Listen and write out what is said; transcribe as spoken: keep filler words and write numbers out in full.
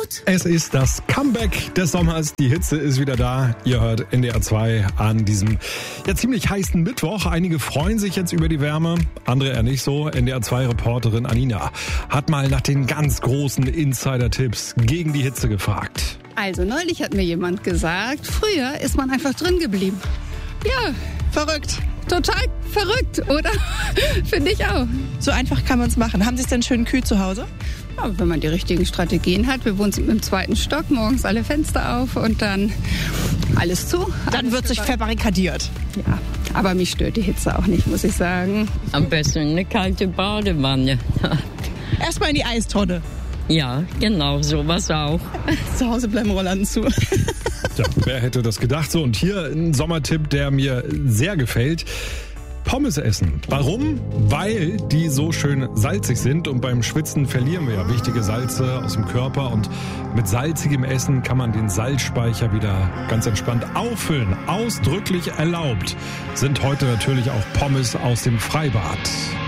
gut. Es ist das Comeback des Sommers. Die Hitze ist wieder da. Ihr hört N D R zwei an diesem ja ziemlich heißen Mittwoch. Einige freuen sich jetzt über die Wärme, andere eher nicht so. N D R zwei Reporterin Anina hat mal nach den ganz großen Insider-Tipps gegen die Hitze gefragt. Also neulich hat mir jemand gesagt, früher ist man einfach drin geblieben. Ja, Verrückt. total verrückt, oder? Finde ich auch. So einfach kann man es machen. Haben Sie es denn schön kühl zu Hause? Ja, wenn man die richtigen Strategien hat. Wir wohnen im zweiten Stock, morgens alle Fenster auf und dann alles zu. Dann alles wird sich verbarrikadiert. Ja, aber mich stört die Hitze auch nicht, muss ich sagen. Am besten eine kalte Badewanne. Erstmal in die Eistonne. Ja, genau, sowas auch. Zu Hause bleiben Rollladen zu. Ja, wer hätte das gedacht? So, und hier ein Sommertipp, der mir sehr gefällt. Pommes essen. Warum? Weil die so schön salzig sind und beim Schwitzen verlieren wir ja wichtige Salze aus dem Körper und mit salzigem Essen kann man den Salzspeicher wieder ganz entspannt auffüllen. Ausdrücklich erlaubt sind heute natürlich auch Pommes aus dem Freibad.